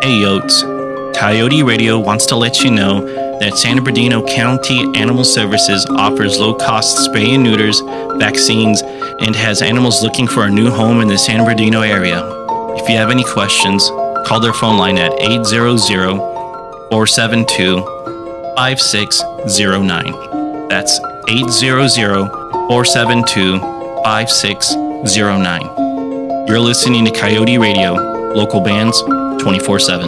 Hey Yotes, Coyote Radio wants to let you know that San Bernardino County Animal Services offers low-cost spay and neuters, vaccines, and has animals looking for a new home in the San Bernardino area. If you have any questions, call their phone line at 800-472-5609. That's 800-472-5609. You're listening to Coyote Radio, local bands, 24/7.